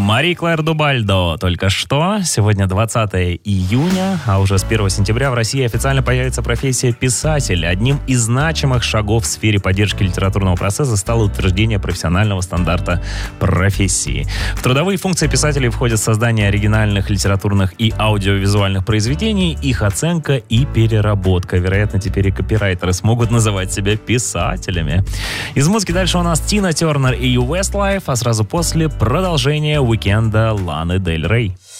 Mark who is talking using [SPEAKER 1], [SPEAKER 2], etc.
[SPEAKER 1] Мари Клэр Дубальдо только что. Сегодня 20 июня, а уже с 1 сентября в России официально появится профессия писатель. Одним из значимых шагов в сфере поддержки литературного процесса стало утверждение профессионального стандарта профессии. В трудовые функции писателей входят создание оригинальных литературных и аудиовизуальных произведений, их оценка и переработка. Вероятно, теперь и копирайтеры смогут называть себя писателями. Из музыки дальше у нас Тина Тернер и Westlife, а сразу после продолжение уикенда Ланы Дель Рей.